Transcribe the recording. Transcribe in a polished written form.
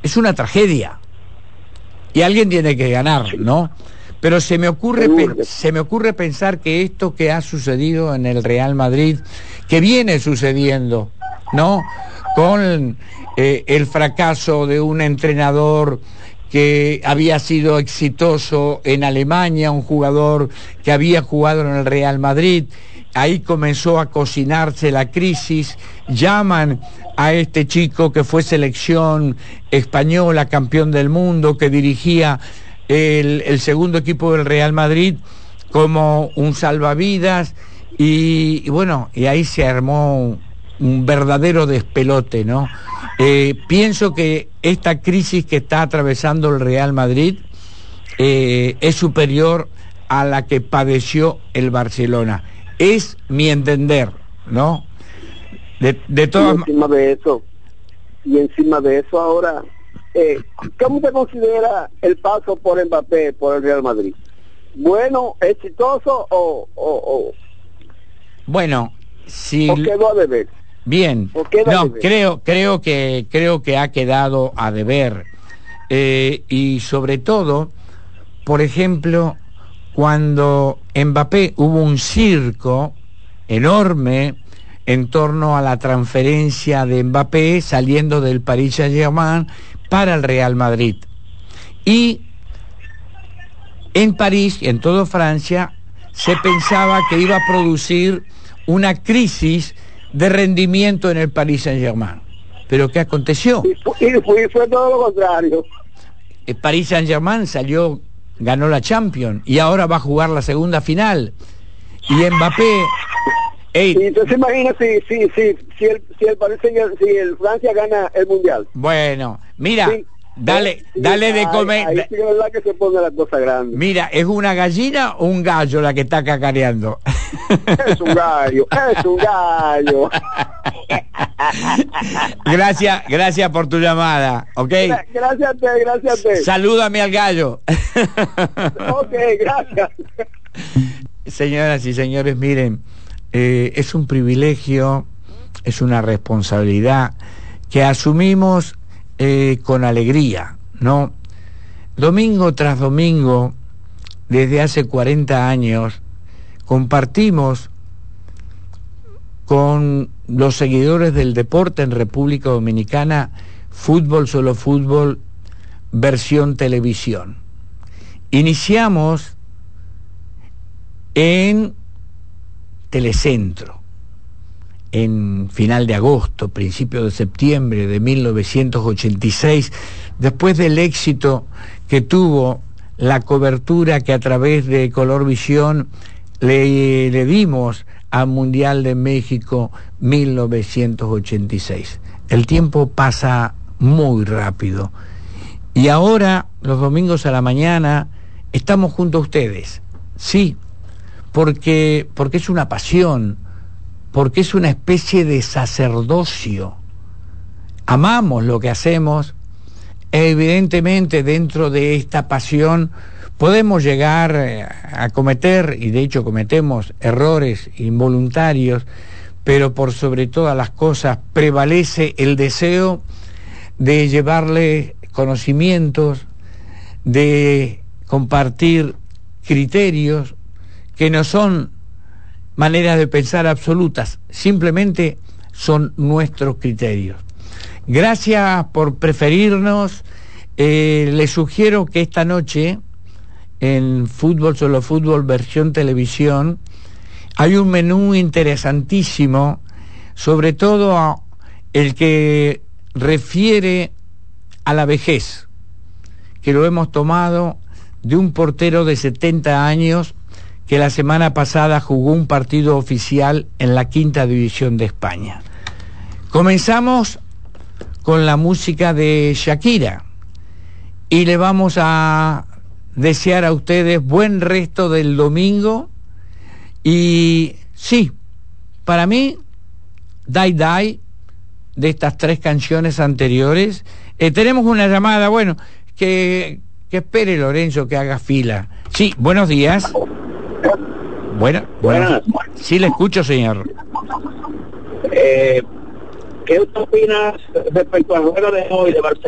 es una tragedia. Y alguien tiene que ganar, ¿no? Pero se me ocurre pensar que esto que ha sucedido en el Real Madrid, que viene sucediendo, ¿no? Con el fracaso de un entrenador que había sido exitoso en Alemania, un jugador que había jugado en el Real Madrid, ahí comenzó a cocinarse la crisis, llaman a este chico que fue selección española, campeón del mundo, que dirigía el segundo equipo del Real Madrid como un salvavidas, y bueno, y ahí se armó un verdadero despelote, ¿no? Pienso que esta crisis que está atravesando el Real Madrid es superior a la que padeció el Barcelona. Es mi entender, ¿no? De todas maneras. Y encima de eso ahora, ¿cómo se considera el paso por Mbappé por el Real Madrid? ¿Bueno, exitoso o bueno, si o quedó a deber? Bien, no, creo que ha quedado a deber, y sobre todo, por ejemplo, cuando Mbappé hubo un circo enorme en torno a la transferencia de Mbappé saliendo del Paris Saint-Germain para el Real Madrid, y en París y en toda Francia se pensaba que iba a producir una crisis de rendimiento en el Paris Saint-Germain. ¿Pero qué aconteció? Y fue todo lo contrario. El Paris Saint-Germain ganó la Champions y ahora va a jugar la segunda final. Y Mbappé... Y entonces imagina si el Francia gana el Mundial. Bueno, mira... Sí. Dale de comer. Ahí sí es verdad que se pone la cosa grande. Mira, ¿es una gallina o un gallo la que está cacareando? Es un gallo. Gracias por tu llamada, ¿ok? Gracias a ti. Salúdame al gallo. Ok, gracias. Señoras y señores, miren, es un privilegio, es una responsabilidad que asumimos con alegría, ¿no? Domingo tras domingo, desde hace 40 años, compartimos con los seguidores del deporte en República Dominicana Fútbol Solo Fútbol, versión televisión. Iniciamos en Telecentro, en final de agosto, principio de septiembre de 1986, después del éxito que tuvo la cobertura que a través de Colorvisión le dimos al Mundial de México 1986. El tiempo pasa muy rápido y ahora, los domingos a la mañana, estamos junto a ustedes, sí, porque es una pasión, porque es una especie de sacerdocio. Amamos lo que hacemos, evidentemente dentro de esta pasión podemos llegar a cometer, y de hecho cometemos errores involuntarios, pero por sobre todas las cosas prevalece el deseo de llevarle conocimientos, de compartir criterios que no son maneras de pensar absolutas, simplemente son nuestros criterios. Gracias por preferirnos. Les sugiero que esta noche en Fútbol Solo Fútbol versión televisión hay un menú interesantísimo, sobre todo el que refiere a la vejez, que lo hemos tomado de un portero de 70 años que la semana pasada jugó un partido oficial en la 5ª división de España. Comenzamos con la música de Shakira y le vamos a desear a ustedes buen resto del domingo. Y sí, para mí, Die Die, de estas 3 canciones anteriores, tenemos una llamada, bueno, que espere Lorenzo, que haga fila. Sí, buenos días. Bueno, sí le escucho, señor. ¿Qué usted opina respecto al juego de hoy de Barcelona?